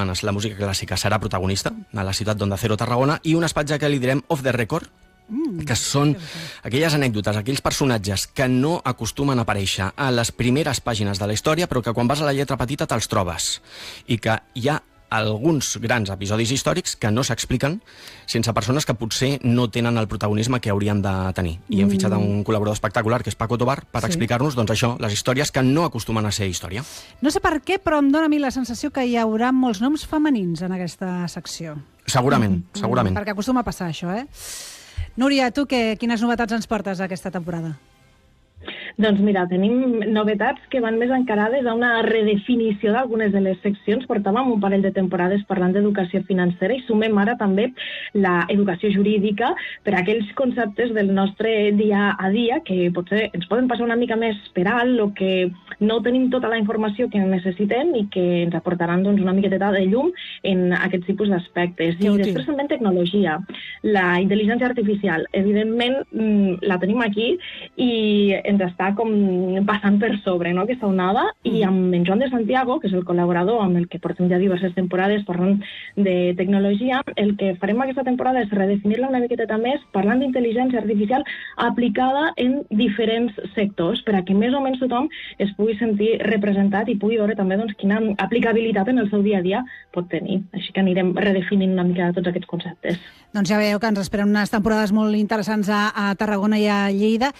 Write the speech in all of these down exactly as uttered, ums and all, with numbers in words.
setmanes la música clàssica serà protagonista a la ciutat d'Onda Cero Tarragona, i un espatge que li direm off the record, mm, que són aquelles anècdotes, aquells personatges que no acostumen a aparèixer a les primeres pàgines de la història, però que quan vas a la lletra petita te'ls trobes, i que hi ha alguns grans episodis històrics que no s'expliquen sense persones que potser no tenen el protagonisme que haurien de tenir. I hem fitxat un col·laborador espectacular, que és Paco Tobar, per sí. explicar-nos doncs, això, les històries que no acostumen a ser història. No sé per què, però em dóna a mi la sensació que hi haurà molts noms femenins en aquesta secció. Segurament, mm. segurament. Perquè acostuma a passar això, eh? Núria, tu què, quines novetats ens portes aquesta temporada? Doncs mira, tenim novetats que van més encarades a una redefinició d'algunes de les seccions. Portàvem un parell de temporades parlant d'educació financera i sumem ara també l'educació jurídica per a aquells conceptes del nostre dia a dia que potser ens poden passar una mica més per alt o que no tenim tota la informació que necessitem i que ens aportaran doncs, una miqueta de llum en aquest tipus d'aspectes. I després també en tecnologia. La intel·ligència artificial, evidentment, la tenim aquí i ens està com passant per sobre, no?, aquesta onada, i amb en Joan de Santiago, que és el col·laborador amb el que portem ja diverses temporades parlant de tecnologia, el que farem aquesta temporada és redefinir-la una miqueta més parlant d'intel·ligència artificial aplicada en diferents sectors, per a que més o menys tothom es pugui sentir representat i pugui veure també doncs, quina aplicabilitat en el seu dia a dia pot tenir. Així que anirem redefinint una mica tots aquests conceptes. Doncs ja veieu que ens esperen unes temporades molt interessants a, a Tarragona i a Lleida.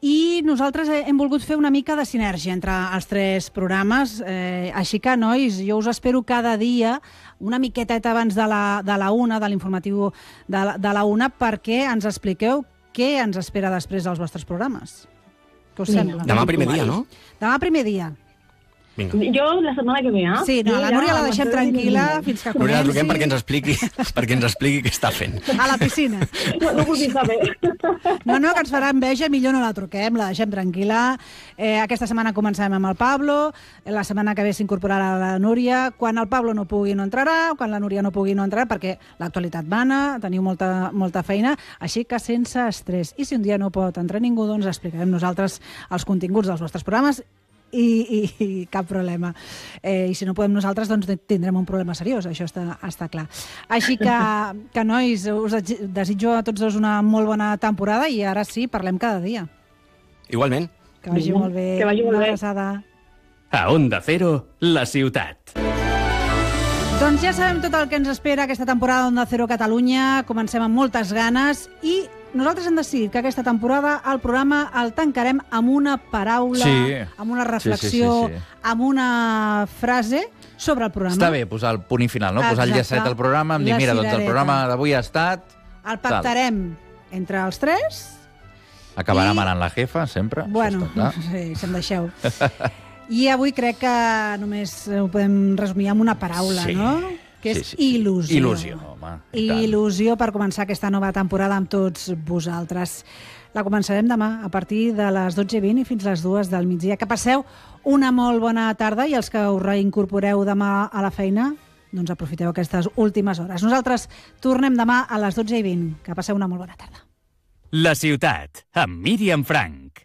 I nosaltres hem volgut fer una mica de sinergia entre els tres programes, eh, així que, nois, jo us espero cada dia una miqueta abans de la, de la una, de l'informatiu de la, de la una, perquè ens expliqueu què ens espera després dels vostres programes. Què us sembla? Demà primer dia, no? Demà primer dia. Vinga. Jo la setmana que ve, eh? Sí, no, la Núria la deixem tranquil·la fins que comenci. Núria, la truquem perquè ens expliqui, perquè ens expliqui què està fent. A la piscina. No, no vull dir saber. No, no, que ens farà enveja, millor no la truquem, la deixem tranquil·la. Eh, aquesta setmana començarem amb el Pablo, la setmana que ve s'incorporarà la Núria. Quan el Pablo no pugui no entrarà, quan la Núria no pugui no entrarà, perquè l'actualitat mana, teniu molta, molta feina, així que sense estrès. I si un dia no pot entrar ningú, doncs explicarem nosaltres els continguts dels vostres programes I, i, i cap problema. Eh, I si no podem nosaltres, doncs tindrem un problema seriós, això està, està clar. Així que, que, nois, us desitjo a tots dos una molt bona temporada i ara sí, parlem cada dia. Igualment. Que vagi molt bé. Que vagi molt bé. Una abraçada. A Onda Cero, la ciutat. Doncs ja sabem tot el que ens espera aquesta temporada d'Onda Cero Catalunya. Comencem amb moltes ganes i nosaltres hem decidit que aquesta temporada el programa el tancarem amb una paraula, sí. amb una reflexió, sí, sí, sí, sí. amb una frase sobre el programa. Està bé posar el punt i final, no? Posar el llacet al programa, em dir, mira, doncs el programa d'avui ha estat... El pactarem tal. Entre els tres. Acabarà i... manant la jefa, sempre. Bueno, sí, si em deixeu. I avui crec que només ho podem resumir amb una paraula, sí. no? Que és sí, sí. il·lusió. Il·lusió, home. Il·lusió per començar aquesta nova temporada amb tots vosaltres. La començarem demà a partir de les dotze i vint i fins a les dues del migdia. Que passeu una molt bona tarda i els que us reincorporeu demà a la feina, doncs aprofiteu aquestes últimes hores. Nosaltres tornem demà a les dotze i vint. Que passeu una molt bona tarda. La ciutat, amb Míriam Frank.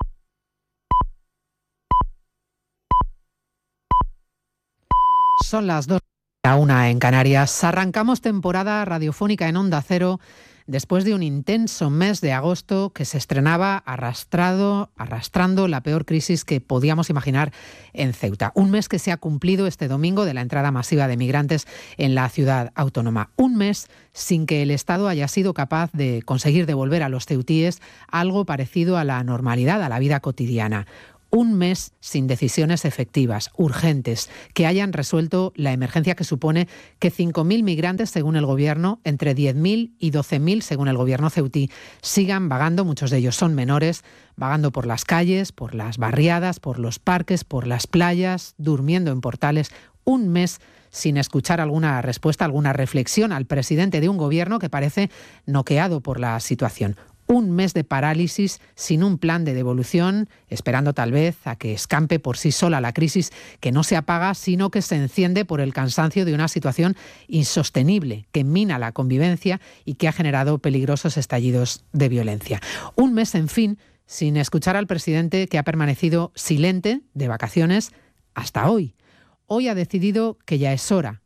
Son las dos. A una en Canarias. Arrancamos temporada radiofónica en Onda Cero después de un intenso mes de agosto que se estrenaba arrastrado, arrastrando la peor crisis que podíamos imaginar en Ceuta. Un mes que se ha cumplido este domingo de la entrada masiva de migrantes en la ciudad autónoma. Un mes sin que el Estado haya sido capaz de conseguir devolver a los ceutíes algo parecido a la normalidad, a la vida cotidiana. Un mes sin decisiones efectivas, urgentes, que hayan resuelto la emergencia que supone que cinco mil migrantes, según el Gobierno, entre diez mil y doce mil, según el Gobierno ceutí, sigan vagando, muchos de ellos son menores, vagando por las calles, por las barriadas, por los parques, por las playas, durmiendo en portales. Un mes sin escuchar alguna respuesta, alguna reflexión al presidente de un Gobierno que parece noqueado por la situación. Un mes de parálisis sin un plan de devolución, esperando tal vez a que escampe por sí sola la crisis que no se apaga, sino que se enciende por el cansancio de una situación insostenible que mina la convivencia y que ha generado peligrosos estallidos de violencia. Un mes, en fin, sin escuchar al presidente que ha permanecido silente de vacaciones hasta hoy. Hoy ha decidido que ya es hora